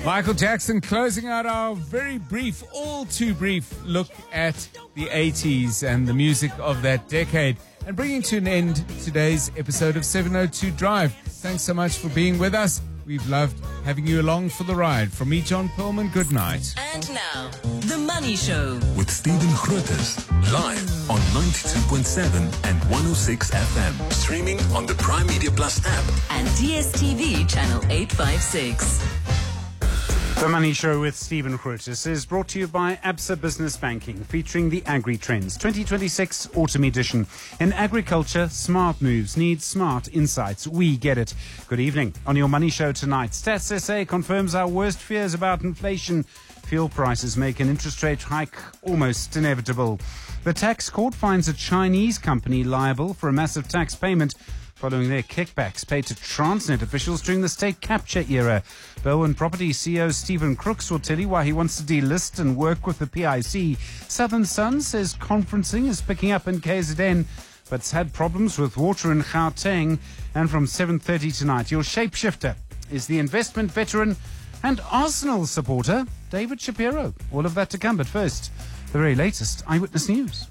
Michael Jackson closing out our very brief, all too brief look at the 80s and the music of that decade, and bringing to an end today's episode of 702 Drive. Thanks so much for being with us. We've loved having you along for the ride. From me, John Perlman, good night. And now, The Money Show. With Stephen Grootes, live on 92.7 and 106 FM. Streaming on the Prime Media Plus app. And DSTV channel 856. The Money Show with Stephen Grootes is brought to you by Absa Business Banking, featuring the Agri Trends 2026 Autumn Edition. In agriculture, smart moves need smart insights. We get it. Good evening. On your Money Show tonight, Stats SA confirms our worst fears about inflation. Fuel prices make an interest rate hike almost inevitable. The tax court finds a Chinese company liable for a massive tax payment following their kickbacks paid to Transnet officials during the state capture era. Bowen Property CEO Stephen Crooks will tell you why he wants to delist and work with the PIC. Southern Sun says conferencing is picking up in KZN, but's had problems with water in Gauteng. And from 7:30 tonight, your shapeshifter is the investment veteran and Arsenal supporter, David Shapiro. All of that to come, but first, the very latest Eyewitness News.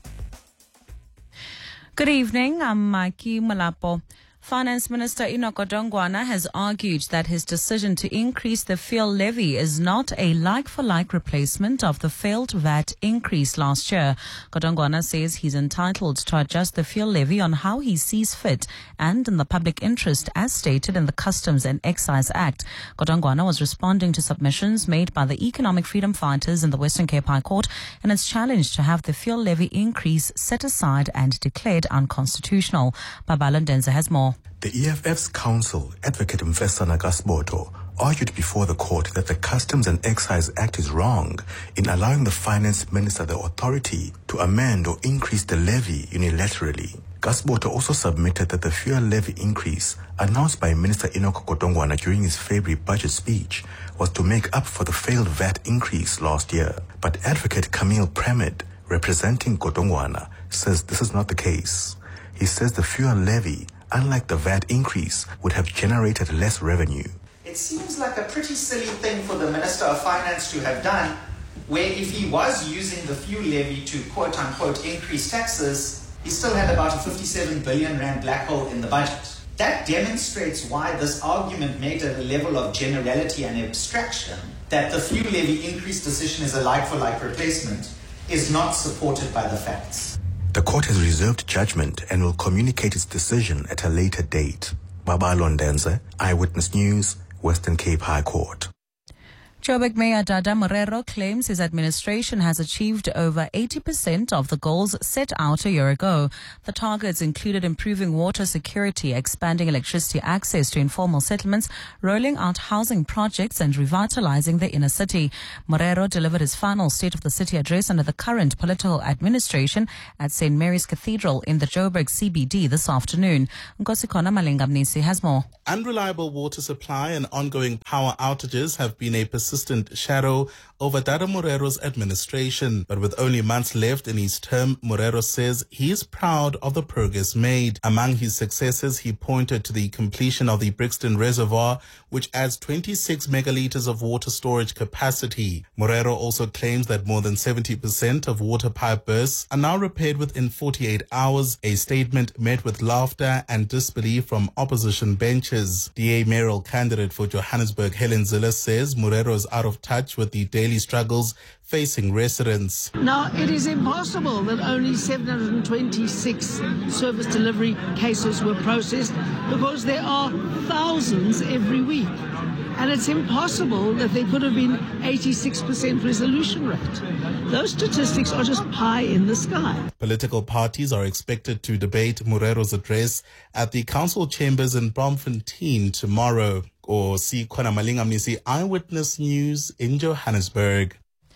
Good evening, I'm Mikey Malapo. Finance Minister Enoch Godongwana has argued that his decision to increase the fuel levy is not a like-for-like replacement of the failed VAT increase last year. Godongwana says he's entitled to adjust the fuel levy on how he sees fit and in the public interest as stated in the Customs and Excise Act. Godongwana was responding to submissions made by the economic freedom fighters in the Western Cape High Court and its challenge to have the fuel levy increase set aside and declared unconstitutional. Babala Ndenza has more. The EFF's counsel, Advocate Mfesana Gasboto, argued before the court that the Customs and Excise Act is wrong in allowing the Finance Minister the authority to amend or increase the levy unilaterally. Gasboto also submitted that the fuel levy increase announced by Minister Enoch Godongwana during his February budget speech was to make up for the failed VAT increase last year. But Advocate Camille Premed, representing Godongwana, says this is not the case. He says the fuel levy, unlike the VAT increase, would have generated less revenue. It seems like a pretty silly thing for the Minister of Finance to have done, where if he was using the fuel levy to quote-unquote increase taxes, he still had about a 57 billion rand black hole in the budget. That demonstrates why this argument made at a level of generality and abstraction that the fuel levy increase decision is a like-for-like replacement is not supported by the facts. The court has reserved judgment and will communicate its decision at a later date. Babala Ndenza, Eyewitness News, Western Cape High Court. Joburg Mayor Dada Morero claims his administration has achieved over 80% of the goals set out a year ago. The targets included improving water security, expanding electricity access to informal settlements, rolling out housing projects and revitalizing the inner city. Morero delivered his final State of the City address under the current political administration at St. Mary's Cathedral in the Joburg CBD this afternoon. Nkosikona Malingamnisi has more. Unreliable water supply and ongoing power outages have been a persistent shadow over Dada Morero's administration. But with only months left in his term, Morero says he is proud of the progress made. Among his successes, he pointed to the completion of the Brixton Reservoir, which adds 26 megalitres of water storage capacity. Morero also claims that more than 70% of water pipe bursts are now repaired within 48 hours, a statement met with laughter and disbelief from opposition benches. DA mayoral candidate for Johannesburg, Helen Zille, says Morero is out of touch with the daily struggles facing residents. Now, it is impossible that only 726 service delivery cases were processed because there are thousands every week. And it's impossible that there could have been 86% resolution rate. Those statistics are just pie in the sky. Political parties are expected to debate Morero's address at the council chambers in Bloemfontein tomorrow. Or see Kona Malingamnisi, Eyewitness News in Johannesburg.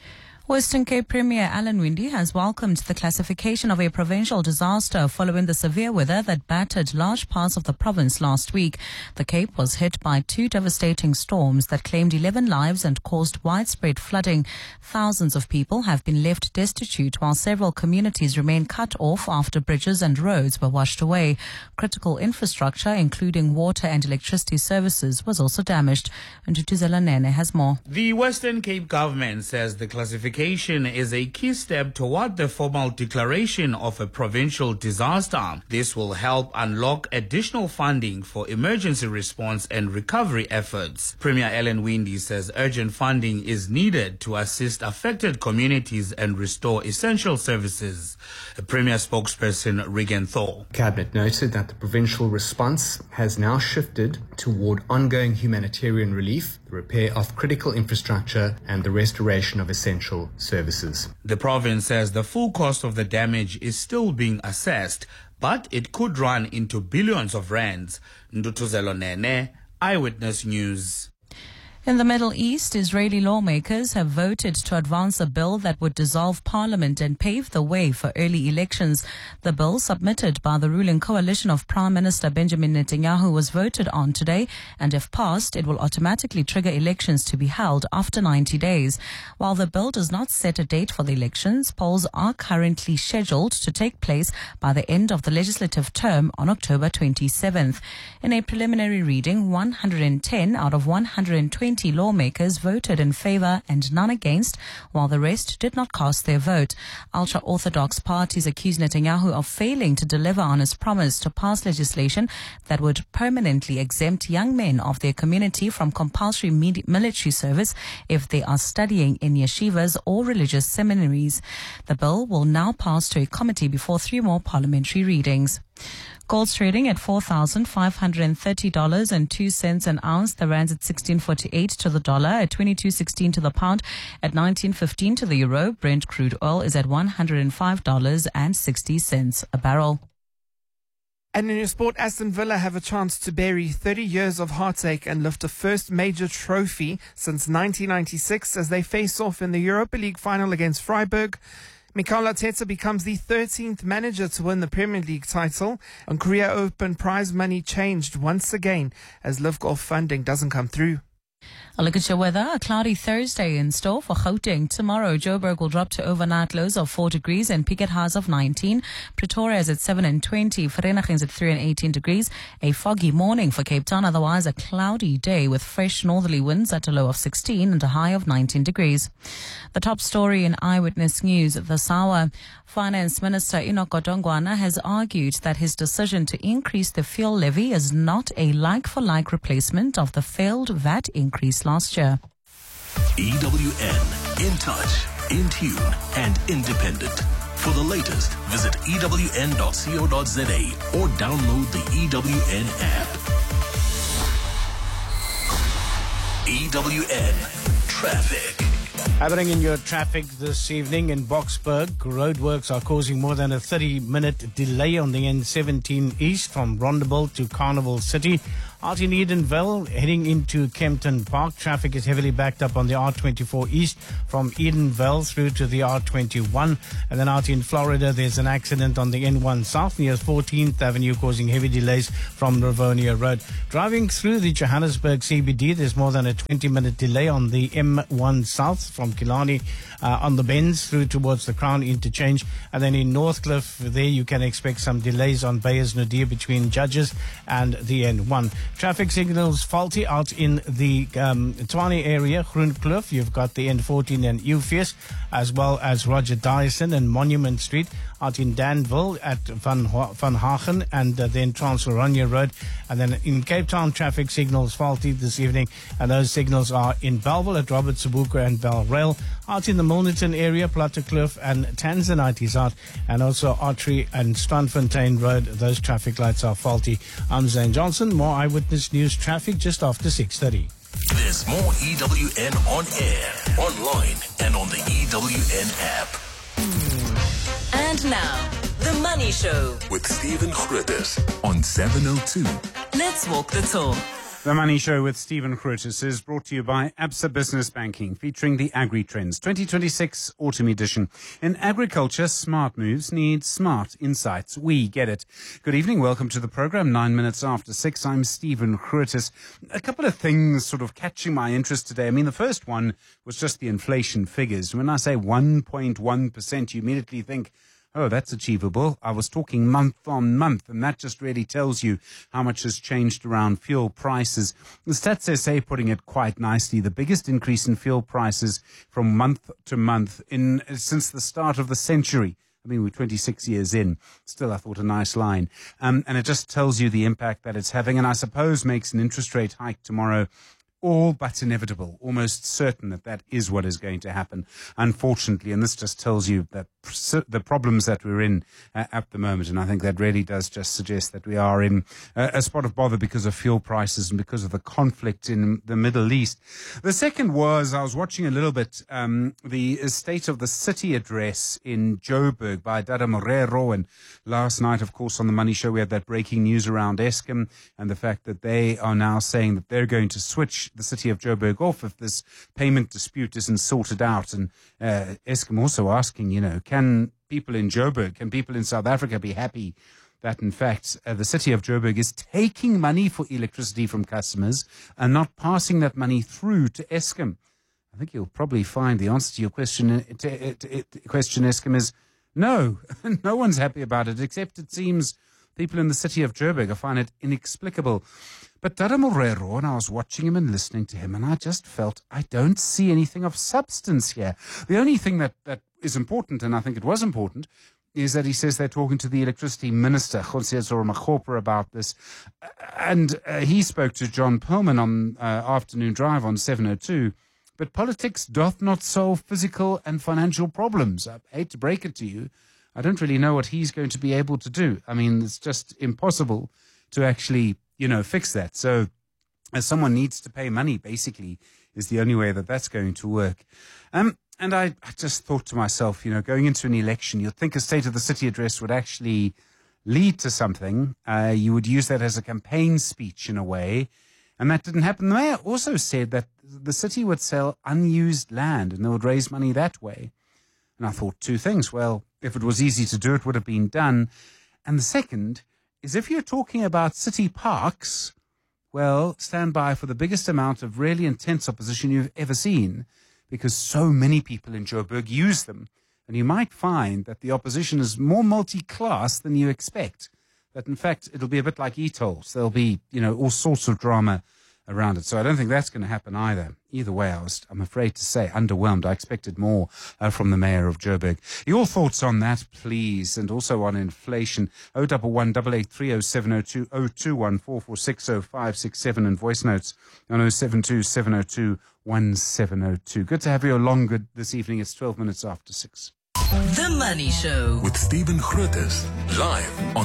Western Cape Premier Alan Winde has welcomed the classification of a provincial disaster following the severe weather that battered large parts of the province last week. The Cape was hit by 2 devastating storms that claimed 11 lives and caused widespread flooding. Thousands of people have been left destitute while several communities remain cut off after bridges and roads were washed away. Critical infrastructure, including water and electricity services, was also damaged. And Tutuzela Nene has more. The Western Cape government says the classification is a key step toward the formal declaration of a provincial disaster. This will help unlock additional funding for emergency response and recovery efforts. Premier Alan Winde says urgent funding is needed to assist affected communities and restore essential services. Premier spokesperson Regan Thor. Cabinet noted that the provincial response has now shifted toward ongoing humanitarian relief, the repair of critical infrastructure and the restoration of essential services. The province says the full cost of the damage is still being assessed, but it could run into billions of rands. Ndutuzelo Nene, Eyewitness News. In the Middle East, Israeli lawmakers have voted to advance a bill that would dissolve parliament and pave the way for early elections. The bill, submitted by the ruling coalition of Prime Minister Benjamin Netanyahu, was voted on today, and if passed, it will automatically trigger elections to be held after 90 days. While the bill does not set a date for the elections, polls are currently scheduled to take place by the end of the legislative term on October 27th. In a preliminary reading, 110 out of 120 lawmakers voted in favor and none against, while the rest did not cast their vote. Ultra-Orthodox parties accuse Netanyahu of failing to deliver on his promise to pass legislation that would permanently exempt young men of their community from compulsory military service if they are studying in yeshivas or religious seminaries. The bill will now pass to a committee before 3 more parliamentary readings. Gold's trading at $4,530.02 an ounce. The rand's at 16.48 to the dollar, at 22.16 to the pound, at 19.15 to the euro. Brent crude oil is at $105.60 a barrel. And in your sport, Aston Villa have a chance to bury 30 years of heartache and lift a first major trophy since 1996 as they face off in the Europa League final against Freiburg. Mikel Arteta becomes the 13th manager to win the Premier League title, and Korea Open prize money changed once again as Live Golf funding doesn't come through. A look at your weather. A cloudy Thursday in store for Gauteng. Tomorrow, Joburg will drop to overnight lows of 4 degrees and peak at highs of 19. Pretoria is at 7 and 20. Vereeniging is at 3 and 18 degrees. A foggy morning for Cape Town. Otherwise, a cloudy day with fresh northerly winds at a low of 16 and a high of 19 degrees. The top story in Eyewitness News this hour. Finance Minister Enoch Godongwana has argued that his decision to increase the fuel levy is not a like-for-like replacement of the failed VAT increase last year. EWN, in touch, in tune, and independent. For the latest, visit ewn.co.za or download the EWN app. EWN Traffic. Happening in your traffic this evening in Boksburg, roadworks are causing more than a 30-minute delay on the N17 East from Rondebosch to Carnival City. Out in Edenville, heading into Kempton Park, traffic is heavily backed up on the R24 East from Edenville through to the R21. And then out in Florida, there's an accident on the N1 South near 14th Avenue, causing heavy delays from Rivonia Road. Driving through the Johannesburg CBD, there's more than a 20-minute delay on the M1 South from Killarney on the bends through towards the Crown Interchange. And then in Northcliffe, there you can expect some delays on Beyers Nadir between Judges and the N1. Traffic signals faulty out in the Tshwane area, Groenkloof. You've got the N14 and Ufius, as well as Roger Dyson and Monument Street. Out in Danville at Van Hagen and then Transylvania Road. And then in Cape Town, traffic signals faulty this evening. And those signals are in Bellville at Robert Sabuka and Belrail. Out in the Milnerton area, Plattekloof and Tanzanite is out. And also Artery and Strandfontein Road. Those traffic lights are faulty. I'm Zane Johnson. More Eyewitness News traffic just after 6:30. There's more EWN on air, online, and on the EWN app. And now, The Money Show with Stephen Grootes on 702. Let's walk the talk. The Money Show with Stephen Grootes is brought to you by Absa Business Banking, featuring the Agri Trends 2026 Autumn Edition. In agriculture, smart moves need smart insights. We get it. Good evening. Welcome to the program. 9 minutes after 6. I'm Stephen Grootes. A couple of things sort of catching my interest today. I mean, the first one was just the inflation figures. When I say 1.1%, you immediately think, oh, that's achievable. I was talking month on month, and that just really tells you how much has changed around fuel prices. The Stats SA putting it quite nicely. The biggest increase in fuel prices from month to month since the start of the century. I mean, we're 26 years in. Still, I thought a nice line. And it just tells you the impact that it's having, and I suppose makes an interest rate hike tomorrow all but inevitable, almost certain that is what is going to happen, unfortunately. And this just tells you that the problems that we're in at the moment, and I think that really does just suggest that we are in a spot of bother because of fuel prices and because of the conflict in the Middle East. The second was, I was watching a little bit the State of the City address in Joburg by Dada Morero, and last night, of course, on the Money Show, we had that breaking news around Eskom and the fact that they are now saying that they're going to switch the city of Joburg off if this payment dispute isn't sorted out. And Eskom also asking, can people in Joburg, can people in South Africa be happy that, in fact, the city of Joburg is taking money for electricity from customers and not passing that money through to Eskom? I think you'll probably find the answer to your question, Eskom, is no. No one's happy about it, except it seems people in the city of Joburg find it inexplicable. But Dada Morero, and I was watching him and listening to him, and I just felt I don't see anything of substance here. The only thing that is important, and I think it was important, is that he says they're talking to the electricity minister, Kgosietsoro Makgopa, about this. And he spoke to John Perlman on Afternoon Drive on 702. But politics doth not solve physical and financial problems. I hate to break it to you. I don't really know what he's going to be able to do. I mean, it's just impossible to actually fix that. So someone needs to pay money, basically, is the only way that that's going to work. And I just thought to myself, going into an election, you'd think a State of the City address would actually lead to something. You would use that as a campaign speech in a way. And that didn't happen. The mayor also said that the city would sell unused land and they would raise money that way. And I thought two things. Well, if it was easy to do, it would have been done. And the second is, if you're talking about city parks, well, stand by for the biggest amount of really intense opposition you've ever seen, because so many people in Joburg use them. And you might find that the opposition is more multi-class than you expect. That, in fact, it'll be a bit like e-tolls. There'll be, all sorts of drama around it. So I don't think that's going to happen either. Either way, I'm afraid to say, underwhelmed. I expected more from the mayor of Joburg. Your thoughts on that, please, and also on inflation. 011 8830 702 021 4460 567 and voice notes on 072 702 1702. Good to have you along this evening. It's 12 minutes after 6. The Money Show with Stephen Grootes, live on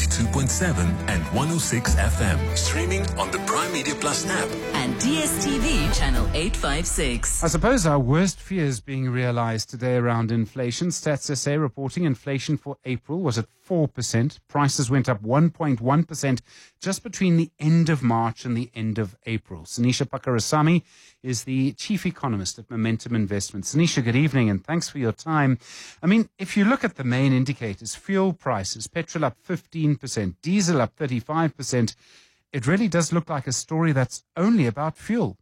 92.7 and 106 FM, streaming on the Prime Media Plus app and DSTV channel 856. I suppose our worst fears being realized today around inflation. Stats SA reporting inflation for April was at 4%. Prices went up 1.1% just between the end of March and the end of April. Sanisha Pakarasamy is the chief economist at Momentum Investments. Sanisha, good evening and thanks for your time. I mean, if you look at the main indicators, fuel prices, petrol up 15%, diesel up 35%, it really does look like a story that's only about fuel.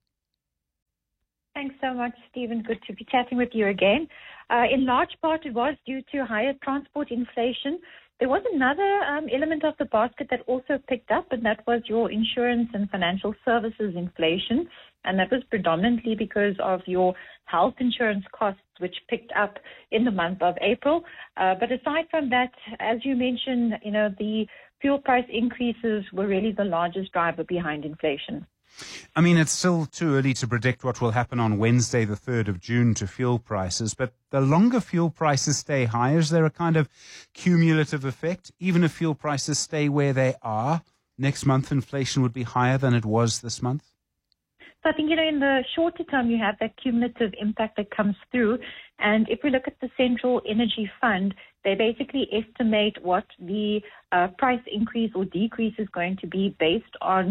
Thanks so much, Stephen. Good to be chatting with you again. In large part, it was due to higher transport inflation. There was another element of the basket that also picked up, and that was your insurance and financial services inflation. And that was predominantly because of your health insurance costs, which picked up in the month of April. But aside from that, as you mentioned, the fuel price increases were really the largest driver behind inflation. I mean, it's still too early to predict what will happen on Wednesday, the 3rd of June, to fuel prices. But the longer fuel prices stay high, is there a kind of cumulative effect? Even if fuel prices stay where they are, next month inflation would be higher than it was this month? So I think, in the shorter term, you have that cumulative impact that comes through. And if we look at the Central Energy Fund, they basically estimate what the price increase or decrease is going to be based on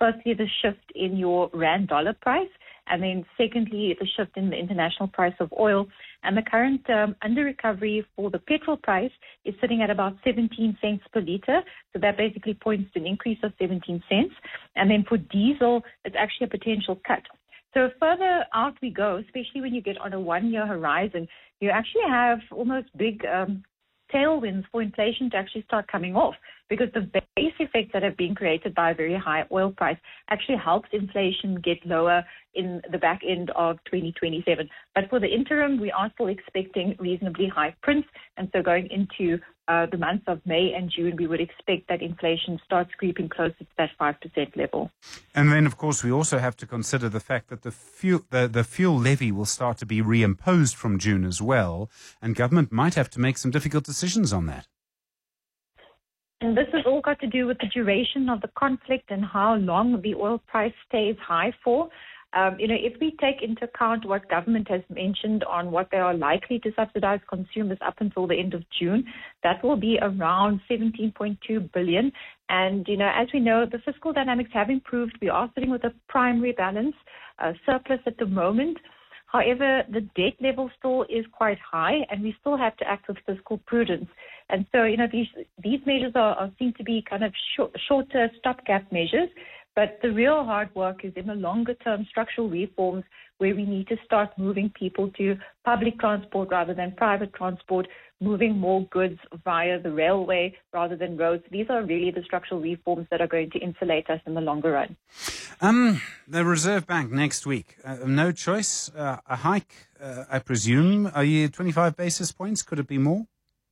firstly, the shift in your rand dollar price, and then secondly, the shift in the international price of oil. And the current under recovery for the petrol price is sitting at about 17 cents per litre. So that basically points to an increase of 17 cents. And then for diesel, it's actually a potential cut. So further out we go, especially when you get on a 1-year horizon, you actually have almost big tailwinds for inflation to actually start coming off, because the base effects that have been created by a very high oil price actually helps inflation get lower in the back end of 2027. But for the interim, we are still expecting reasonably high prints. And so going into the months of May and June, we would expect that inflation starts creeping closer to that 5% level. And then, of course, we also have to consider the fact that the fuel levy will start to be reimposed from June as well, and government might have to make some difficult decisions on that. And this has all got to do with the duration of the conflict and how long the oil price stays high for. If we take into account what government has mentioned on what they are likely to subsidize consumers up until the end of June, that will be around 17.2 billion. And, as we know, the fiscal dynamics have improved. We are sitting with a primary balance surplus at the moment. However, the debt level still is quite high, and we still have to act with fiscal prudence. And so, these measures seem to be kind of shorter stopgap measures. But the real hard work is in the longer-term structural reforms, where we need to start moving people to public transport rather than private transport, moving more goods via the railway rather than roads. These are really the structural reforms that are going to insulate us in the longer run. The Reserve Bank next week, no choice, a hike, I presume. Are you 25 basis points? Could it be more?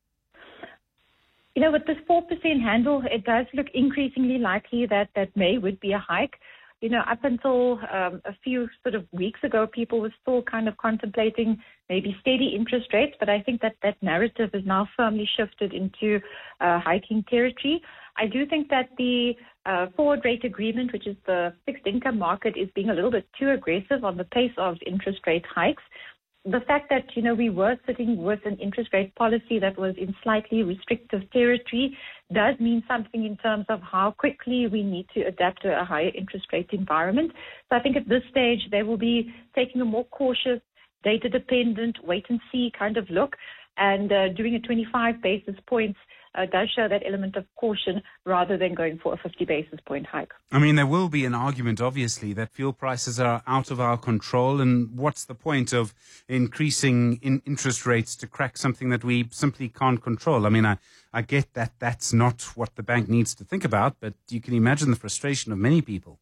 With this 4% handle, it does look increasingly likely that May would be a hike. Up until a few sort of weeks ago, people were still kind of contemplating maybe steady interest rates, but I think that narrative is now firmly shifted into hiking territory. I do think that the forward rate agreement, which is the fixed income market, is being a little bit too aggressive on the pace of interest rate hikes. The fact that, we were sitting with an interest rate policy that was in slightly restrictive territory does mean something in terms of how quickly we need to adapt to a higher interest rate environment. So I think at this stage, they will be taking a more cautious, data-dependent, wait-and-see kind of look. And doing a 25 basis points does show that element of caution rather than going for a 50 basis point hike. I mean, there will be an argument, obviously, that fuel prices are out of our control. And what's the point of increasing interest rates to crack something that we simply can't control? I mean, I get that that's not what the bank needs to think about, but you can imagine the frustration of many people.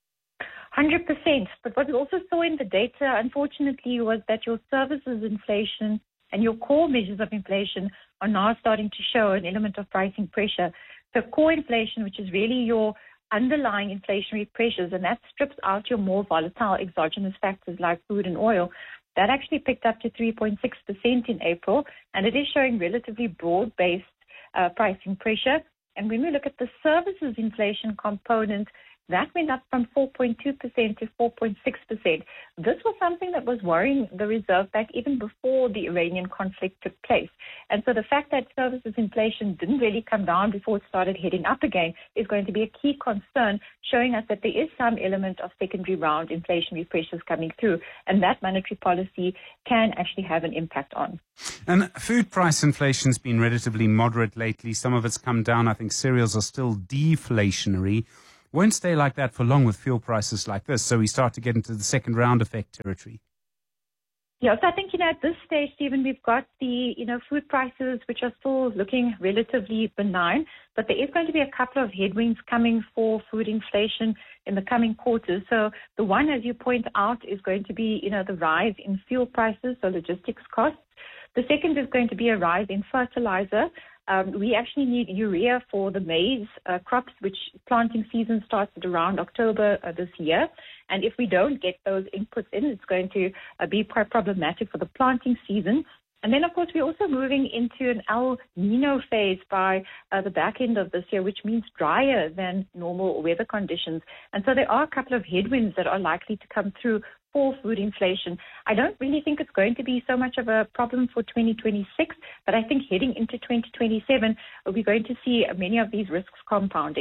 100%. But what we also saw in the data, unfortunately, was that your services inflation and your core measures of inflation are now starting to show an element of pricing pressure. So core inflation, which is really your underlying inflationary pressures, and that strips out your more volatile exogenous factors like food and oil, that actually picked up to 3.6% in April, and it is showing relatively broad-based pricing pressure. And when we look at the services inflation component, that went up from 4.2% to 4.6%. This was something that was worrying the Reserve Bank even before the Iranian conflict took place. And so the fact that services inflation didn't really come down before it started heading up again is going to be a key concern, showing us that there is some element of secondary round inflationary pressures coming through, and that monetary policy can actually have an impact on. And food price inflation's been relatively moderate lately. Some of it's come down. I think cereals are still deflationary. Won't stay like that for long with fuel prices like this, so we start to get into the second round effect territory. Yeah, so I think, at this stage, Stephen, we've got the, food prices which are still looking relatively benign, but there is going to be a couple of headwinds coming for food inflation in the coming quarters. So the one, as you point out, is going to be, the rise in fuel prices, so logistics costs. The second is going to be a rise in fertilizer. We actually need urea for the maize crops, which planting season starts at around October this year. And if we don't get those inputs in, it's going to be quite problematic for the planting season. And then, of course, we're also moving into an El Nino phase by the back end of this year, which means drier than normal weather conditions. And so there are a couple of headwinds that are likely to come through for food inflation. I don't really think it's going to be so much of a problem for 2026, but I think heading into 2027, we're going to see many of these risks compounding.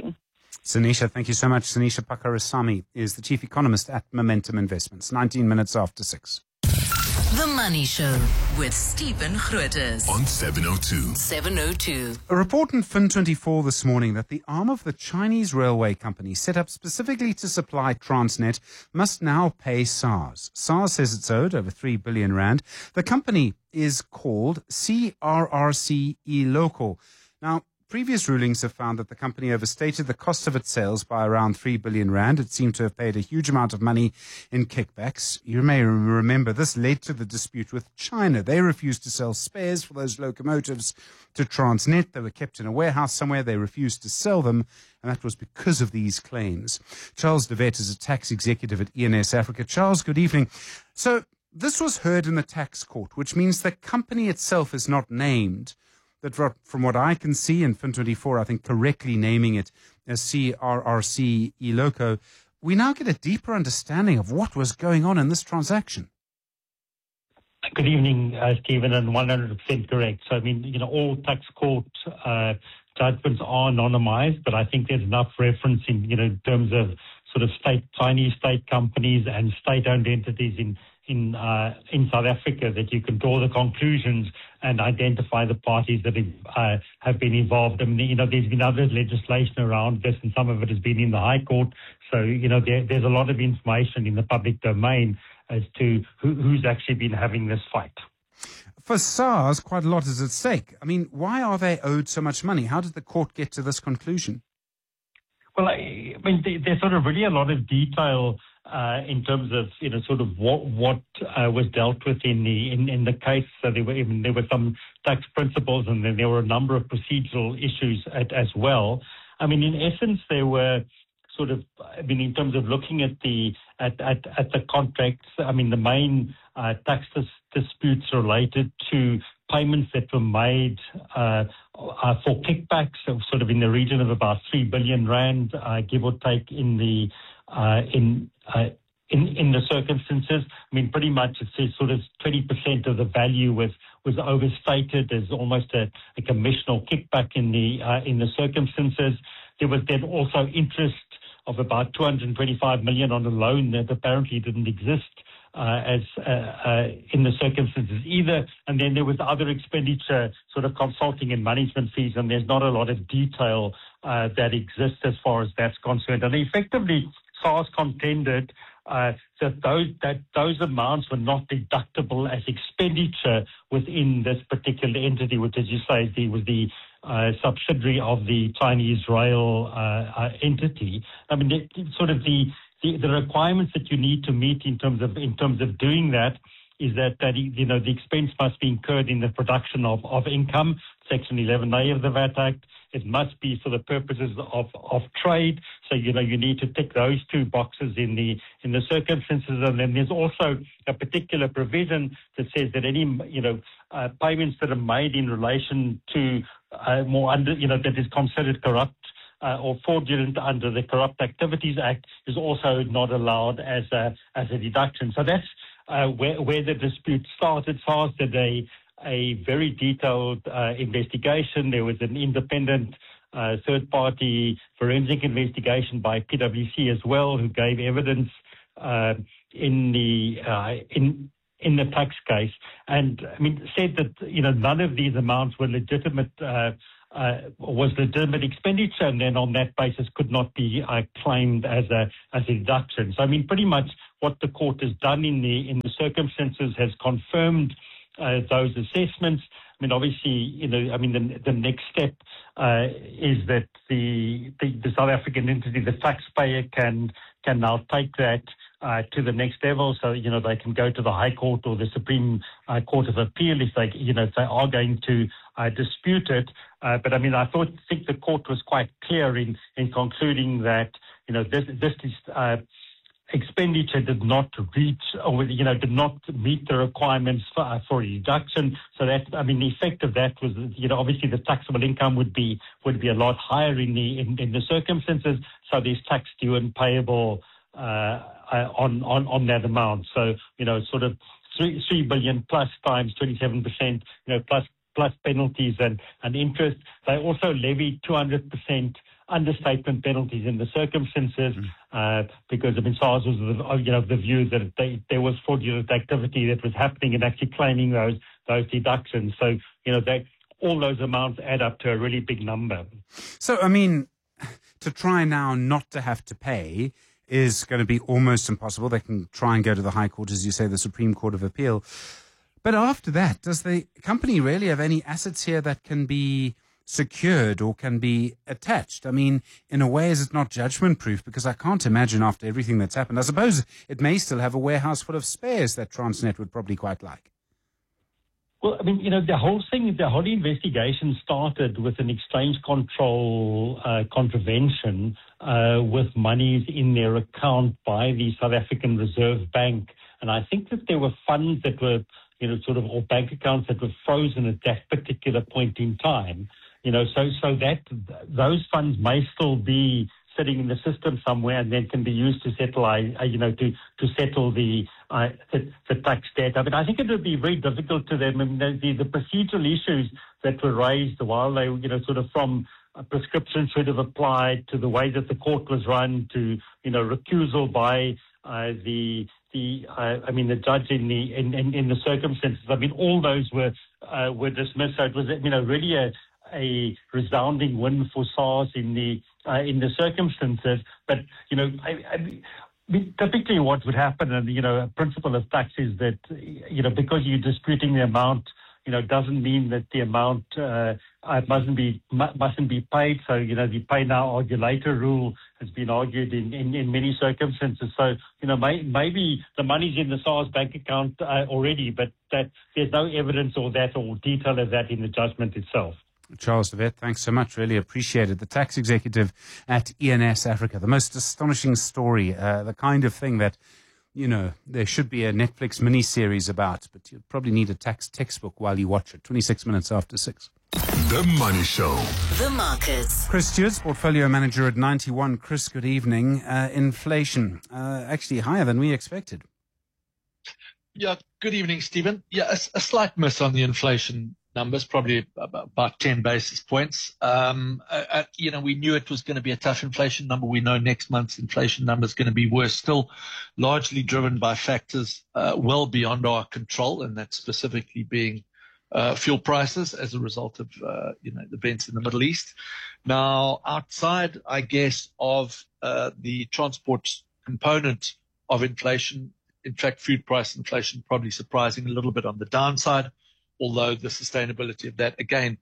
Sanisha, thank you so much. Sanisha Pakarasamy is the chief economist at Momentum Investments. 19 minutes after 6. The Money Show with Stephen Grootes On 702. 702. A report in Fin24 this morning that the arm of the Chinese railway company set up specifically to supply Transnet must now pay SARS. SARS says it's owed over 3 billion rand. The company is called CRRC eLocal. Now, previous rulings have found that the company overstated the cost of its sales by around 3 billion rand. It seemed to have paid a huge amount of money in kickbacks. You may remember this led to the dispute with China. They refused to sell spares for those locomotives to Transnet. They were kept in a warehouse somewhere. They refused to sell them, and that was because of these claims. Charles de Wet is a tax executive at ENS Africa. Charles, good evening. So this was heard in the tax court, which means the company itself is not named. That from what I can see in Fin24, I think correctly naming it as CRRC eLocal, we now get a deeper understanding of what was going on in this transaction. Good evening, Stephen, and 100% correct. So, I mean, all tax court judgments are anonymized, but I think there's enough reference in terms of sort of Chinese state companies and state-owned entities in South Africa that you can draw the conclusions and identify the parties that have been involved. I mean, there's been other legislation around this, and some of it has been in the High Court. So, there's a lot of information in the public domain as to who's actually been having this fight. For SARS, quite a lot is at stake. I mean, why are they owed so much money? How did the court get to this conclusion? Well, I mean, there's sort of really a lot of detail in terms of sort of what was dealt with in the case. So there were some tax principles, and then there were a number of procedural issues as well. I mean, in essence, there were sort of, in terms of looking at the contracts, I mean, the main tax disputes related to payments that were made for kickbacks, sort of in the region of about 3 billion rand, give or take, in the circumstances. I mean, pretty much it says sort of 20% of the value was overstated. There's almost a commission or kickback in the circumstances. There was then also interest of about 225 million on a loan that apparently didn't exist as in the circumstances either. And then there was other expenditure, sort of consulting and management fees, and there's not a lot of detail that exists as far as that's concerned. And effectively, SARS contended that those amounts were not deductible as expenditure within this particular entity, which, as you say, was the subsidiary of the Chinese rail entity. I mean, the requirements that you need to meet in terms of doing that is that the expense must be incurred in the production of income, Section 11A of the VAT Act. It must be for the purposes of trade. So, you need to tick those two boxes in the circumstances. And then there's also a particular provision that says that any, payments that are made in relation to that is considered corrupt or fraudulent under the Corrupt Activities Act is also not allowed as a deduction. So that's where the dispute started. SARS did a very detailed investigation. There was an independent third-party forensic investigation by PwC as well, who gave evidence in the tax case, and said that none of these amounts were legitimate. Was legitimate expenditure, and then on that basis could not be claimed as a deduction. So pretty much what the court has done in the circumstances has confirmed those assessments. Obviously, the next step is that the South African entity, the taxpayer, can now take that to the next level. So, they can go to the High Court or the Supreme Court of Appeal if they are going to dispute it. But I think the court was quite clear in concluding that, this expenditure did not reach or, did not meet the requirements for a deduction. So that, the effect of that was, obviously the taxable income would be a lot higher in the circumstances. So there's tax due and payable on that amount. So, sort of 3 billion plus times 27%, plus penalties and interest. They also levied 200% understatement penalties in the circumstances, because SARS was of the view that there was fraudulent activity that was happening and actually claiming those deductions. So, all those amounts add up to a really big number. So, to try now not to have to pay is going to be almost impossible. They can try and go to the High Court, as you say, the Supreme Court of Appeal. But after that, does the company really have any assets here that can be secured or can be attached? In a way, is it not judgment-proof? Because I can't imagine after everything that's happened. I suppose it may still have a warehouse full of spares that Transnet would probably quite like. Well, the whole investigation started with an exchange control contravention with monies in their account by the South African Reserve Bank. And I think that there were funds that were, or bank accounts that were frozen at that particular point in time. So that those funds may still be sitting in the system somewhere and then can be used to settle, to settle the tax debt. I think it would be very difficult to them. The procedural issues that were raised while they, from a prescription should have applied to the way that the court was run to, recusal by the judge in the circumstances. All those were dismissed. So it was, really a resounding win for SARS in the circumstances. But typically what would happen, and a principle of tax is that because you're disputing the amount, doesn't mean that the amount mustn't be paid. So the pay now, argue later rule has been argued in many circumstances. So maybe the money's in the SARS bank account already, but that there's no evidence or detail of that in the judgment itself. Charles de Wet, thanks so much. Really appreciate it. The tax executive at ENS Africa. The most astonishing story, the kind of thing that, there should be a Netflix miniseries about, but you'll probably need a tax textbook while you watch it. 26 minutes after 6. The Money Show. The markets. Chris Stewart's portfolio manager at 91. Chris, good evening. Inflation, actually higher than we expected. Yeah, good evening, Stephen. Yeah, a slight miss on the inflation numbers, probably about 10 basis points. We knew it was going to be a tough inflation number. We know next month's inflation number is going to be worse still, largely driven by factors well beyond our control, and that's specifically being fuel prices as a result of the events in the Middle East. Now, outside, I guess, of the transport component of inflation, in fact, food price inflation probably surprising a little bit on the downside, although the sustainability of that, again,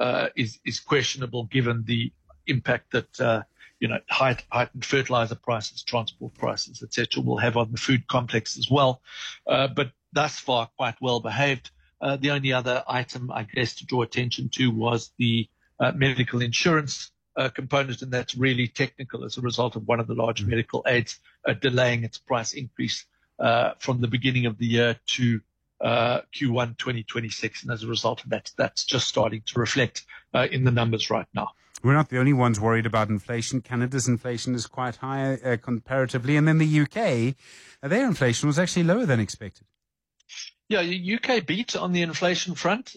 is questionable given the impact that, heightened fertilizer prices, transport prices, etc., will have on the food complex as well. But thus far, quite well behaved. The only other item, I guess, to draw attention to was the medical insurance component, and that's really technical as a result of one of the large medical aids delaying its price increase from the beginning of the year to Q1 2026, and as a result of that, that's just starting to reflect in the numbers right now. We're not the only ones worried about inflation. Canada's inflation is quite high comparatively, and then the UK, their inflation was actually lower than expected. Yeah, UK beat on the inflation front,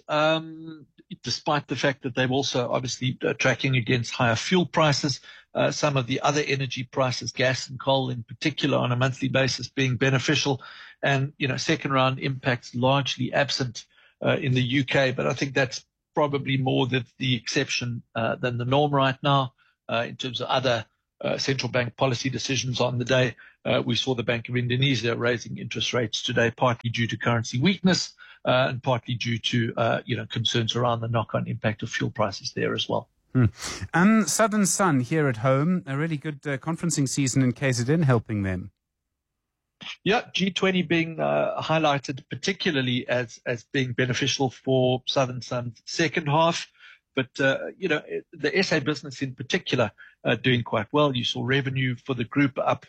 despite the fact that they've also obviously tracking against higher fuel prices. Some of the other energy prices, gas and coal in particular, on a monthly basis being beneficial, and second round impacts largely absent in the UK. But I think that's probably more the exception than the norm right now in terms of other central bank policy decisions on the day. We saw the Bank of Indonesia raising interest rates today, partly due to currency weakness and partly due to concerns around the knock-on impact of fuel prices there as well. Southern Sun here at home, a really good conferencing season in KZN helping them. Yeah, G20 being highlighted particularly as being beneficial for Southern Sun's second half. But, the SA business in particular doing quite well. You saw revenue for the group up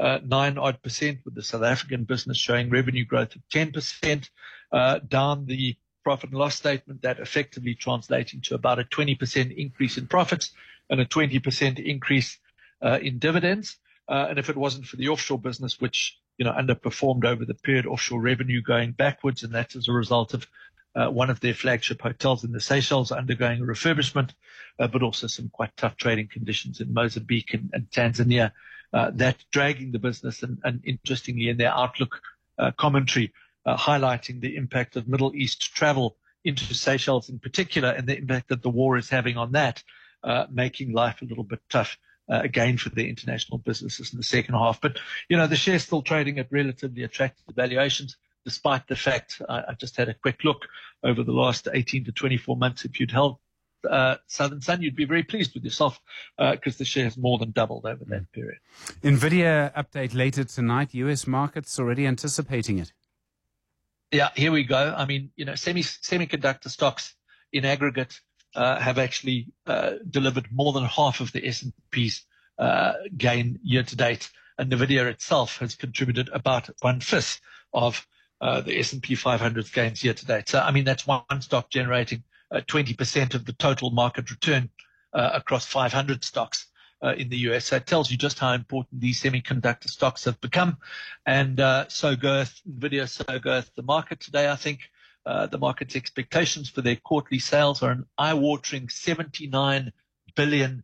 9% with the South African business showing revenue growth of 10%. Down the profit and loss statement, that effectively translating to about a 20% increase in profits and a 20% increase in dividends. And if it wasn't for the offshore business, which underperformed over the period, offshore revenue going backwards, and that's as a result of one of their flagship hotels in the Seychelles undergoing a refurbishment, but also some quite tough trading conditions in Mozambique and Tanzania, that dragging the business and interestingly in their outlook commentary, highlighting the impact of Middle East travel into Seychelles in particular and the impact that the war is having on that, making life a little bit tough again for the international businesses in the second half. But, the share's still trading at relatively attractive valuations, despite the fact, I just had a quick look over the last 18 to 24 months. If you'd held Southern Sun, you'd be very pleased with yourself because the share has more than doubled over that period. NVIDIA update later tonight. US markets already anticipating it. Yeah, here we go. I mean, semiconductor stocks in aggregate have actually delivered more than half of the S&P's gain year to date. And NVIDIA itself has contributed about 1/5 of the S&P 500's gains year to date. So, I mean, that's one stock generating 20% of the total market return across 500 stocks in the US. So it tells you just how important these semiconductor stocks have become. And so goeth NVIDIA, so goeth the market today. I think the market's expectations for their quarterly sales are an eye-watering $79 billion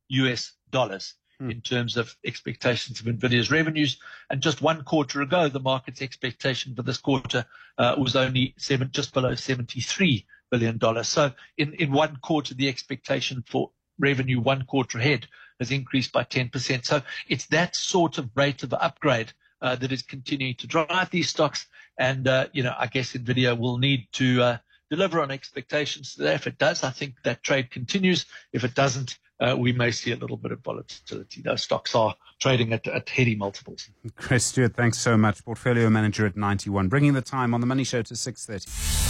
in terms of expectations of NVIDIA's revenues. And just one quarter ago, the market's expectation for this quarter was only just below $73 billion. So in one quarter, the expectation for revenue 1 quarter ahead has increased by 10%. So it's that sort of rate of upgrade that is continuing to drive these stocks. And, I guess NVIDIA will need to deliver on expectations today. If it does, I think that trade continues. If it doesn't, we may see a little bit of volatility. Those stocks are trading at heady multiples. Chris Stewart, thanks so much. Portfolio manager at 91. Bringing the time on the Money Show to 6:30.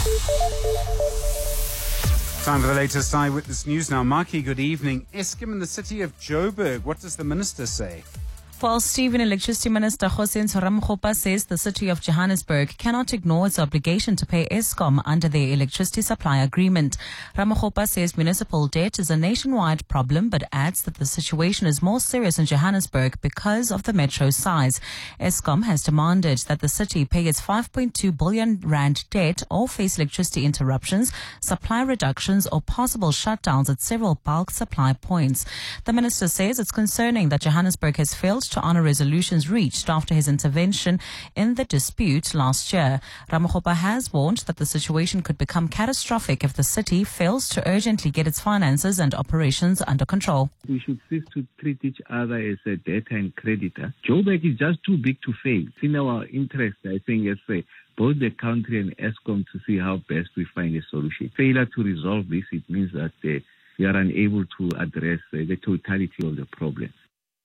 Time for the latest Eyewitness News now. Marky, good evening. Eskom in the city of Joburg. What does the minister say? Well, Stephen, Electricity Minister Hossein Ramokgopa says the city of Johannesburg cannot ignore its obligation to pay Eskom under their electricity supply agreement. Ramokgopa says municipal debt is a nationwide problem, but adds that the situation is more serious in Johannesburg because of the metro's size. Eskom has demanded that the city pay its 5.2 billion rand debt or face electricity interruptions, supply reductions, or possible shutdowns at several bulk supply points. The minister says it's concerning that Johannesburg has failed to honor resolutions reached after his intervention in the dispute last year. Ramokgopa has warned that the situation could become catastrophic if the city fails to urgently get its finances and operations under control. We should cease to treat each other as a debtor and creditor. Joburg is just too big to fail. It's in our interest, I think, as both the country and Eskom to see how best we find a solution. Failure to resolve this, it means that we are unable to address the totality of the problem.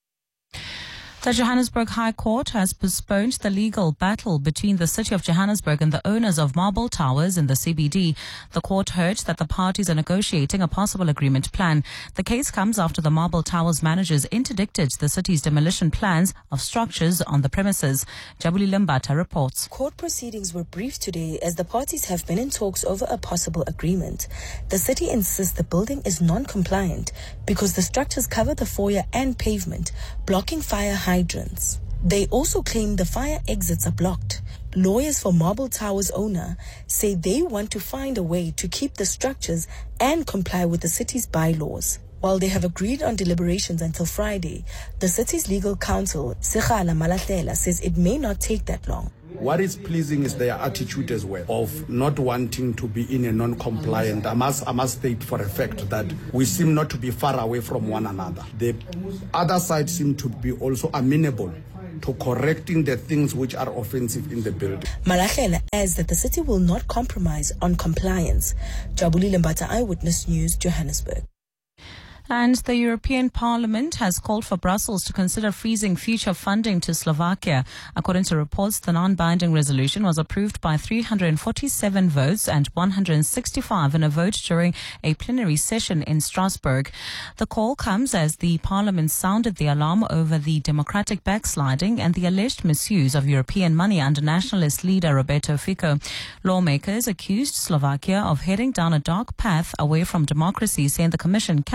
The Johannesburg High Court has postponed the legal battle between the city of Johannesburg and the owners of Marble Towers in the CBD. The court heard that the parties are negotiating a possible agreement plan. The case comes after the Marble Towers managers interdicted the city's demolition plans of structures on the premises. Jabuli Lambata reports. Court proceedings were brief today as the parties have been in talks over a possible agreement. The city insists the building is non-compliant because the structures cover the foyer and pavement, blocking fire hydrants. They also claim the fire exits are blocked. Lawyers for Marble Towers owner say they want to find a way to keep the structures and comply with the city's bylaws. While they have agreed on deliberations until Friday, the city's legal counsel, Sekhala Malahlela, says it may not take that long. What is pleasing is their attitude as well of not wanting to be in a non-compliant. I must state for a fact that we seem not to be far away from one another. The other side seem to be also amenable to correcting the things which are offensive in the building. Malahlela adds that the city will not compromise on compliance. Jabuli Lambata, Eyewitness News, Johannesburg. And the European Parliament has called for Brussels to consider freezing future funding to Slovakia. According to reports, the non-binding resolution was approved by 347 votes and 165 in a vote during a plenary session in Strasbourg. The call comes as the Parliament sounded the alarm over the democratic backsliding and the alleged misuse of European money under nationalist leader Roberto Fico. Lawmakers accused Slovakia of heading down a dark path away from democracy, saying the Commission cannot stand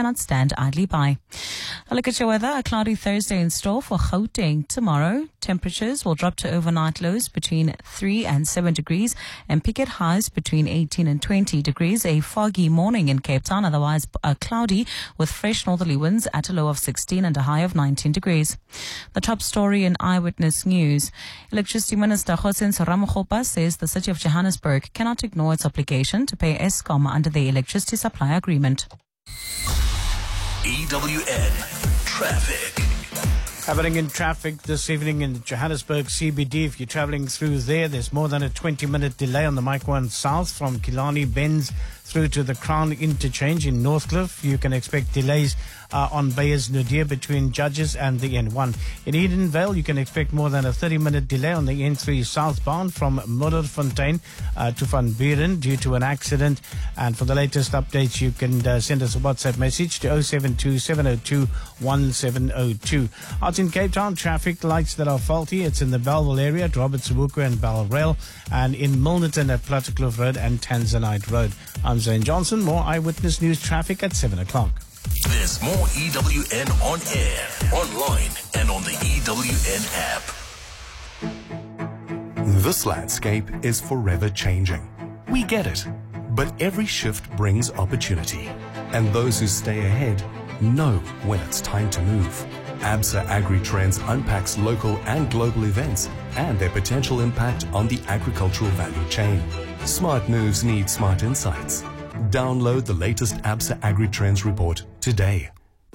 and idly by. A look at your weather. A cloudy Thursday in store for Gauteng tomorrow. Temperatures will drop to overnight lows between 3 and 7 degrees and peak at highs between 18 and 20 degrees. A foggy morning in Cape Town, otherwise cloudy with fresh northerly winds at a low of 16 and a high of 19 degrees. The top story in Eyewitness News. Electricity Minister Hossein Ramokgopa says the city of Johannesburg cannot ignore its obligation to pay Eskom under the electricity supply agreement. EWN Traffic. Happening in traffic this evening in Johannesburg CBD. If you're travelling through there's more than a 20-minute delay on the Mike 1 South from Killarney Benz through to the Crown Interchange in Northcliffe. You can expect delays on Beyers Nadir between Judges and the N1. In Edenvale, you can expect more than a 30-minute delay on the N3 southbound from Modderfontein to Van Buren due to an accident. And for the latest updates, you can send us a WhatsApp message to 072-702-1702. Out in Cape Town, traffic lights that are faulty. It's in the Bellville area at Robert Sobukwe and Balrail, and in Milnerton at Plattekloof Road and Tanzanite Road. I'm Zane Johnson. More Eyewitness News traffic at 7 o'clock. There's more EWN on air, online, and on the EWN app. This landscape is forever changing. We get it. But every shift brings opportunity. And those who stay ahead know when it's time to move. ABSA AgriTrends unpacks local and global events and their potential impact on the agricultural value chain. Smart moves need smart insights. Download the latest ABSA AgriTrends report today.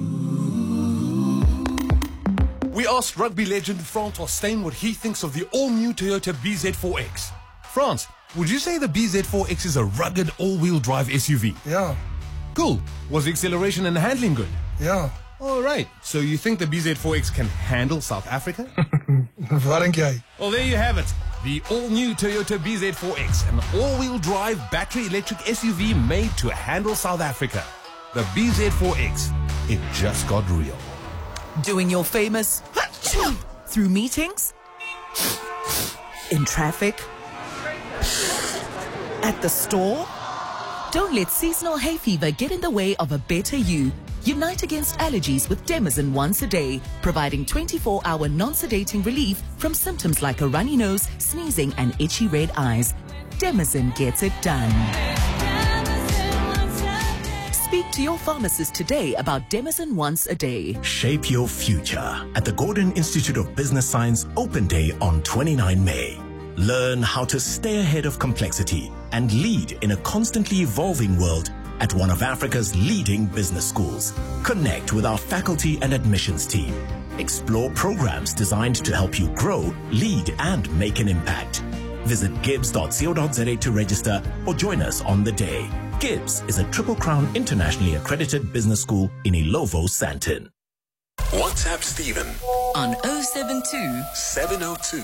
We asked rugby legend Frans Hossein what he thinks of the all-new Toyota BZ4X. Frans, would you say the BZ4X is a rugged all-wheel drive SUV? Yeah. Cool. Was the acceleration and handling good? Yeah. All right. So you think the BZ4X can handle South Africa? Wat dink jy? Well, there you have it. The all-new Toyota BZ4X, an all-wheel drive battery electric SUV made to handle South Africa. The BZ4X. It just got real. Doing your famous through meetings, in traffic, at the store. Don't let seasonal hay fever get in the way of a better you. Unite against allergies with Demazin once a day, providing 24-hour non-sedating relief from symptoms like a runny nose, sneezing, and itchy red eyes. Demazin gets it done. Speak to your pharmacist today about Demazin once a day. Shape your future at the Gordon Institute of Business Science Open Day on 29 May. Learn how to stay ahead of complexity and lead in a constantly evolving world at one of Africa's leading business schools. Connect with our faculty and admissions team. Explore programs designed to help you grow, lead, and make an impact. Visit gibbs.co.za to register or join us on the day. Gibbs is a Triple Crown internationally accredited business school in Ilovo, Sandton. WhatsApp Stephen on 072 702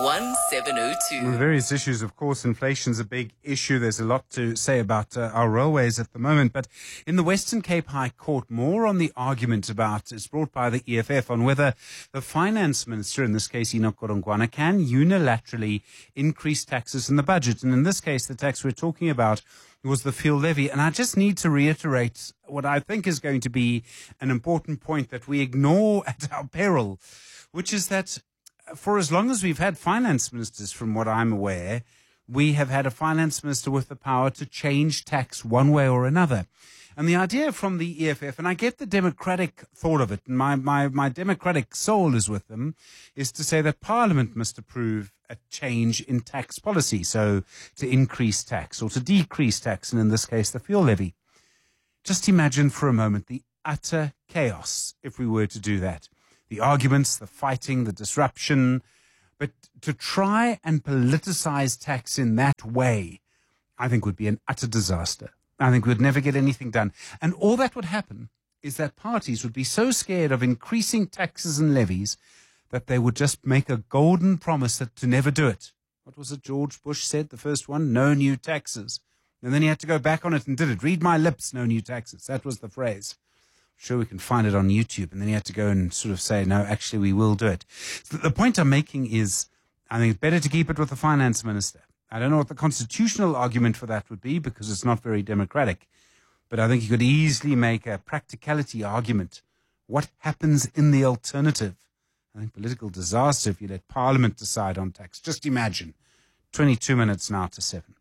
1702. On various issues, of course, inflation's a big issue. There's a lot to say about our railways at the moment. But in the Western Cape High Court, more on the argument it's brought by the EFF on whether the finance minister, in this case Enoch Godongwana, can unilaterally increase taxes in the budget. And in this case, the tax we're talking about was the fuel levy. And I just need to reiterate what I think is going to be an important point that we ignore at our peril, which is that for as long as we've had finance ministers, from what I'm aware, we have had a finance minister with the power to change tax one way or another. And the idea from the EFF, and I get the democratic thought of it, and my democratic soul is with them, is to say that Parliament must approve a change in tax policy, so to increase tax or to decrease tax, and in this case, the fuel levy. Just imagine for a moment the utter chaos if we were to do that. The arguments, the fighting, the disruption, but to try and politicize tax in that way, I think would be an utter disaster. I think we'd never get anything done. And all that would happen is that parties would be so scared of increasing taxes and levies that they would just make a golden promise to never do it. What was it George Bush said, the first one? No new taxes. And then he had to go back on it and did it. Read my lips, no new taxes. That was the phrase. I'm sure we can find it on YouTube. And then he had to go and sort of say, no, actually, we will do it. So the point I'm making is, I think it's better to keep it with the finance minister. I don't know what the constitutional argument for that would be because it's not very democratic. But I think you could easily make a practicality argument. What happens in the alternative? I think political disaster if you let Parliament decide on tax. Just imagine. 22 minutes now to 7.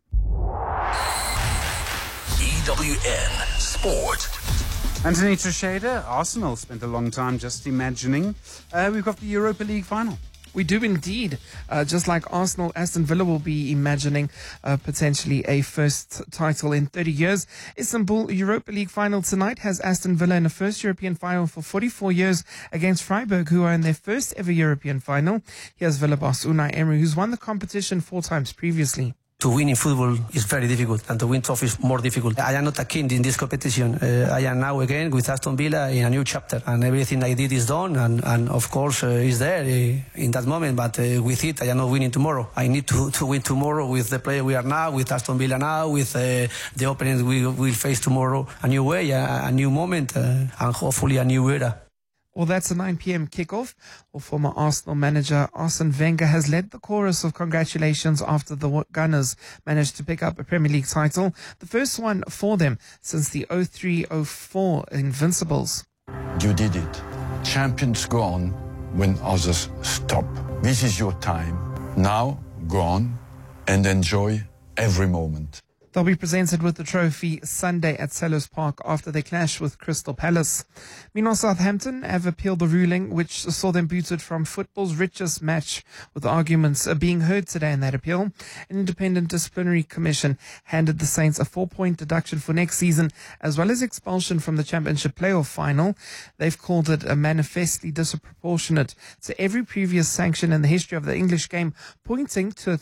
EWN Sport. Anthony Teixeira, Arsenal spent a long time just imagining. We've got the Europa League final. We do indeed. Just like Arsenal, Aston Villa will be imagining potentially a first title in 30 years. Istanbul Europa League final tonight has Aston Villa in a first European final for 44 years against Freiburg, who are in their first ever European final. Here's Villa boss Unai Emery, who's won the competition 4 times previously. To win in football is very difficult, and to win trophy is more difficult. I am not a king in this competition. I am now again with Aston Villa in a new chapter, and everything I did is done, and of course is there in that moment. But with it, I am not winning tomorrow. I need to win tomorrow with the player we are now, with Aston Villa now, with the opponents we will face tomorrow. A new way, a new moment, and hopefully a new era. Well, that's a 9 p.m. kickoff. Well, former Arsenal manager Arsene Wenger has led the chorus of congratulations after the Gunners managed to pick up a Premier League title, the first one for them since the 03-04 Invincibles. You did it. Champions go on when others stop. This is your time. Now, go on and enjoy every moment. They'll be presented with the trophy Sunday at Selhurst Park after they clash with Crystal Palace. Meanwhile, Southampton have appealed the ruling which saw them booted from football's richest match, with arguments being heard today in that appeal. An independent disciplinary commission handed the Saints a 4-point deduction for next season, as well as expulsion from the Championship playoff final. They've called it a manifestly disproportionate to every previous sanction in the history of the English game, pointing to a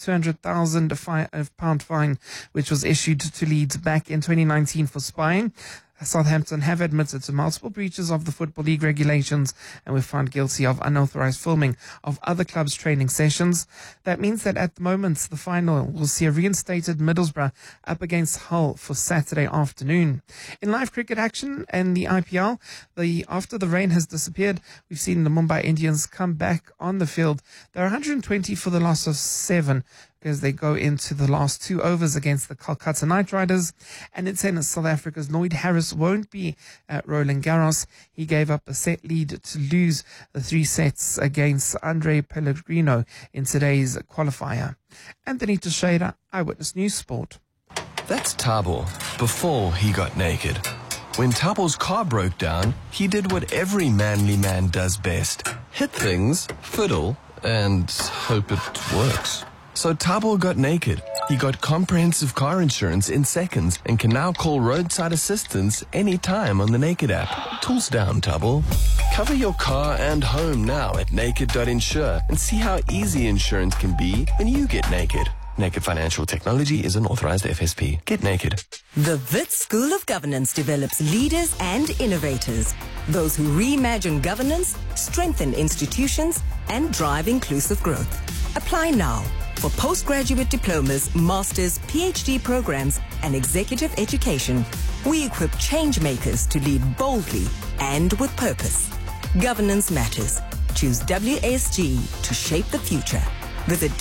£200,000 fine, which was issued to Leeds back in 2019 for spying. Southampton have admitted to multiple breaches of the Football League regulations and were found guilty of unauthorized filming of other clubs' training sessions. That means that at the moment, the final will see a reinstated Middlesbrough up against Hull for Saturday afternoon. In live cricket action and the IPL, after the rain has disappeared, we've seen the Mumbai Indians come back on the field. They're 120 for the loss of 7. As they go into the last 2 overs against the Kolkata Knight Riders. And in tennis, South Africa's Lloyd Harris won't be at Roland Garros. He gave up a set lead to lose the 3 sets against Andre Pellegrino in today's qualifier. Anthony Teixeira, Eyewitness News Sport. That's Thabo before he got naked. When Thabo's car broke down, he did what every manly man does best. Hit things, fiddle, and hope it works. So Thabo got naked. He got comprehensive car insurance in seconds and can now call roadside assistance anytime on the Naked app. Tools down, Thabo. Cover your car and home now at naked.insure and see how easy insurance can be when you get naked. Naked Financial Technology is an authorized FSP. Get naked. The Wits School of Governance develops leaders and innovators, those who reimagine governance, strengthen institutions, and drive inclusive growth. Apply now for postgraduate diplomas, masters, PhD programs, and executive education. We equip change makers to lead boldly and with purpose. Governance matters. Choose WSG to shape the future. Visit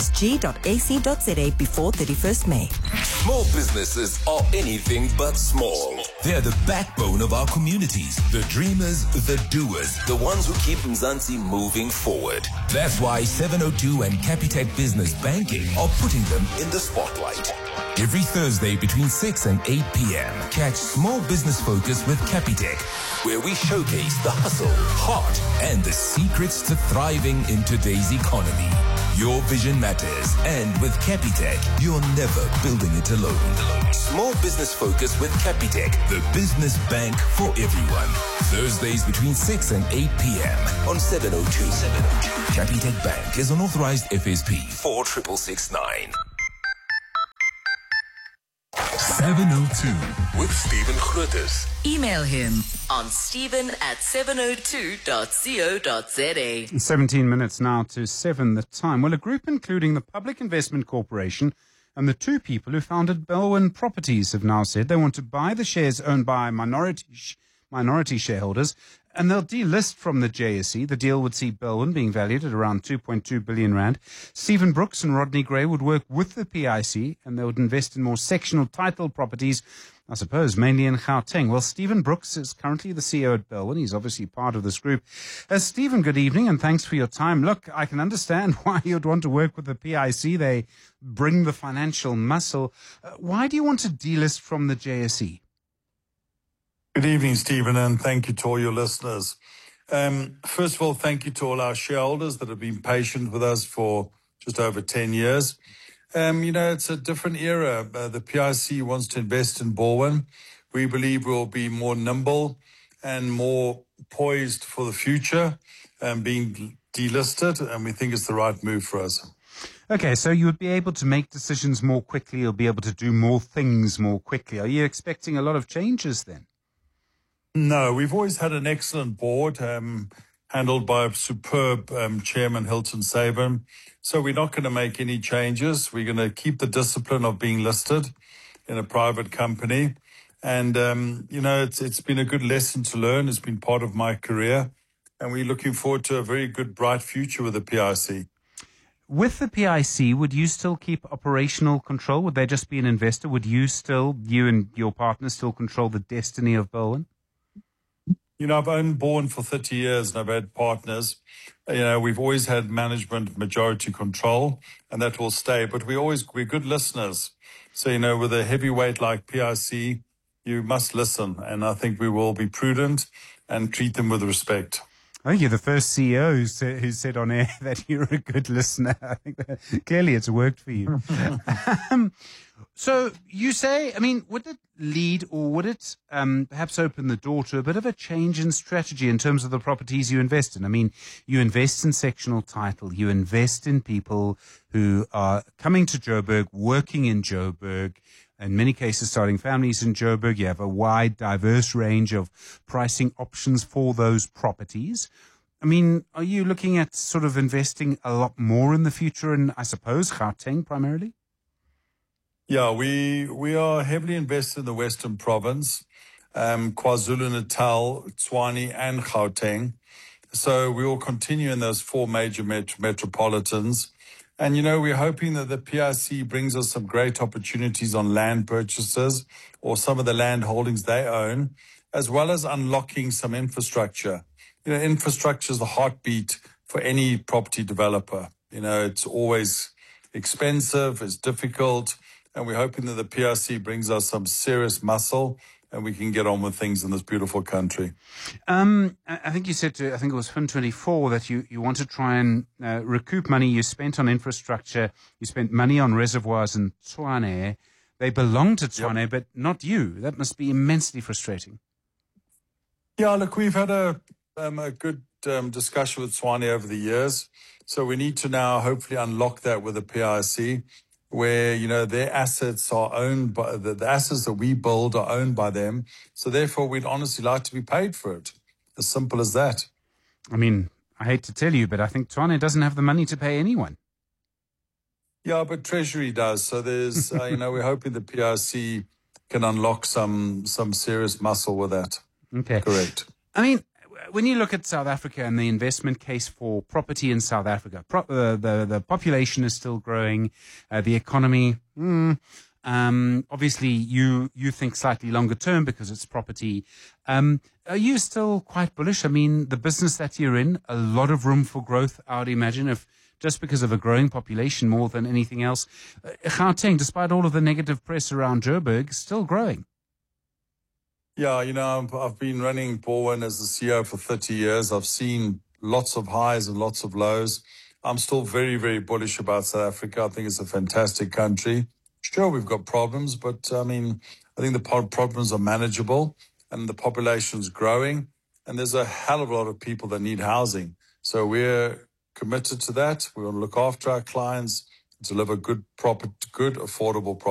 wsg.ac.za before 31st May. Small businesses are anything but small. They're the backbone of our communities. The dreamers, the doers. The ones who keep Mzansi moving forward. That's why 702 and Capitec Business Banking are putting them in the spotlight. Every Thursday between 6 and 8 p.m. Catch Small Business Focus with Capitec, where we showcase the hustle, heart, and the secrets to thriving in today's economy. Your vision matters, and with Capitec, you're never building it alone. Small Business Focus with Capitec, the business bank for everyone. Thursdays between 6 and 8 p.m. on 702. Capitec Bank is an authorized FSP 46669. 702 with Stephen Grootes. Email him on stephen@702.co.za. 17 minutes now to 7 the time. Well, a group including the Public Investment Corporation and the 2 people who founded Belwyn Properties have now said they want to buy the shares owned by minority minority shareholders. And they'll delist from the JSE. The deal would see Berlin being valued at around 2.2 billion rand. Stephen Brooks and Rodney Gray would work with the PIC, and they would invest in more sectional title properties, I suppose, mainly in Gauteng. Well, Stephen Brooks is currently the CEO at Berlin. He's obviously part of this group. Stephen, good evening, and thanks for your time. Look, I can understand why you'd want to work with the PIC. They bring the financial muscle. Why do you want to delist from the JSE? Good evening, Stephen, and thank you to all your listeners. First of all, thank you to all our shareholders that have been patient with us for just over 10 years. It's a different era. The PIC wants to invest in Baldwin. We believe we'll be more nimble and more poised for the future, being delisted, and we think it's the right move for us. Okay, so you would be able to make decisions more quickly. You'll be able to do more things more quickly. Are you expecting a lot of changes then? No, we've always had an excellent board, handled by a superb chairman, Hilton Saban. So we're not going to make any changes. We're going to keep the discipline of being listed in a private company. And, it's been a good lesson to learn. It's been part of my career. And we're looking forward to a very good, bright future with the PIC. With the PIC, would you still keep operational control? Would they just be an investor? Would you and your partners still control the destiny of Berlin? I've owned Baldwin for 30 years and I've had partners. We've always had management majority control, and that will stay. But we're good listeners. So, with a heavyweight like PIC, you must listen. And I think we will be prudent and treat them with respect. I think you're the first CEO who said on air that you're a good listener. I think that clearly it's worked for you. So you say, would it lead or would it perhaps open the door to a bit of a change in strategy in terms of the properties you invest in? You invest in sectional title. You invest in people who are coming to Joburg, working in Joburg, in many cases starting families in Joburg. You have a wide, diverse range of pricing options for those properties. Are you looking at sort of investing a lot more in the future in, I suppose, Gauteng primarily? Yeah, we are heavily invested in the Western Province, KwaZulu-Natal, Tshwane, and Gauteng. So we will continue in those four major metropolitans. And, we're hoping that the PIC brings us some great opportunities on land purchases or some of the land holdings they own, as well as unlocking some infrastructure. Infrastructure is the heartbeat for any property developer. It's always expensive, it's difficult, and we're hoping that the PIC brings us some serious muscle and we can get on with things in this beautiful country. I think you said to, I think it was FIN24, that you want to try and recoup money you spent on infrastructure. You spent money on reservoirs in Tshwane. They belong to Tshwane, but not you. That must be immensely frustrating. Yeah, look, we've had a good discussion with Tshwane over the years. So we need to now hopefully unlock that with the PIC, where, their assets are owned by, the assets that we build are owned by them. So therefore, we'd honestly like to be paid for it. As simple as that. I hate to tell you, but I think Tshwane doesn't have the money to pay anyone. Yeah, but Treasury does. So there's, we're hoping the PIC can unlock some serious muscle with that. Okay. Correct. When you look at South Africa and the investment case for property in South Africa, the population is still growing, the economy, obviously you think slightly longer term because it's property. Are you still quite bullish? The business that you're in, a lot of room for growth, I would imagine, if just because of a growing population more than anything else. Gauteng, despite all of the negative press around Joburg, still growing. Yeah, I've been running Baldwin as the CEO for 30 years. I've seen lots of highs and lots of lows. I'm still very, very bullish about South Africa. I think it's a fantastic country. Sure, we've got problems, but I think the problems are manageable and the population's growing and there's a hell of a lot of people that need housing. So we're committed to that. We want to look after our clients, deliver good, affordable property.